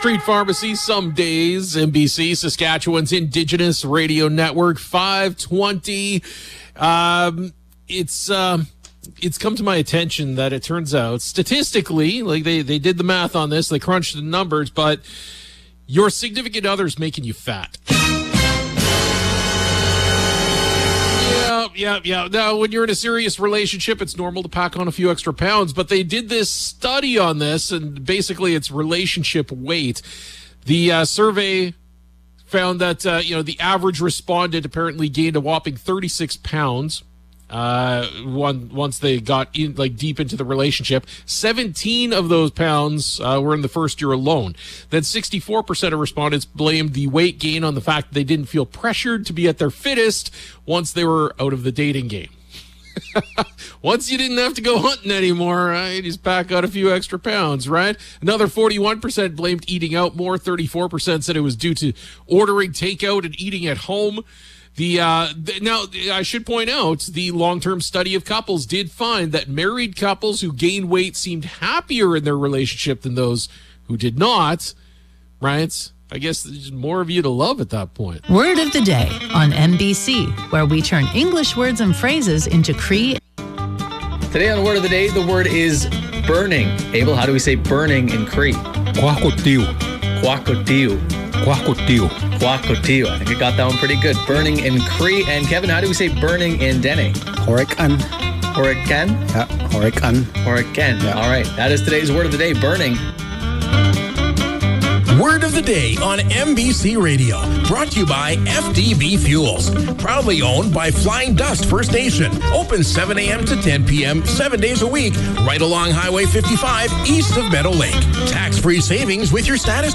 Street Pharmacy, some days, NBC, Saskatchewan's Indigenous Radio Network, 520. It's come to my attention that it turns out, statistically, like they did the math on this, they crunched the numbers, but your significant other's making you fat. Yeah. Now, when you're in a serious relationship, it's normal to pack on a few extra pounds, but they did this study on this, and basically it's relationship weight. The survey found that, the average respondent apparently gained a whopping 36 pounds once they got in, deep into the relationship. 17 of those pounds were in the first year alone. Then 64% of respondents blamed the weight gain on the fact that they didn't feel pressured to be at their fittest once they were out of the dating game. Once you didn't have to go hunting anymore, you just pack out a fefew extra pounds, right? Another 41% blamed eating out more. 34% said it was due to ordering takeout and eating at home. Now, I should point out, the long-term study of couples did find that married couples who gained weight seemed happier in their relationship than those who did not, right? I guess there's more of you to love at that point. Word of the day on NBC, where we turn English words and phrases into Cree. Today on Word of the Day, the word is burning. Abel, how do we say burning in Cree? Kwakotiu. Kwakotiu. Kwakotiu. Kwakotiu. I think I got that one pretty good. Burning in Cree. And Kevin, how do we say burning in Dene? Horikan. Horikan? Yeah, horikan. Horikan. Yeah. All right. That is today's Word of the Day, burning. Word of the Day on NBC Radio. Brought to you by FDB Fuels. Proudly owned by Flying Dust First Nation. Open 7 a.m. to 10 p.m. 7 days a week. Right along Highway 55 east of Meadow Lake. Tax-free savings with your status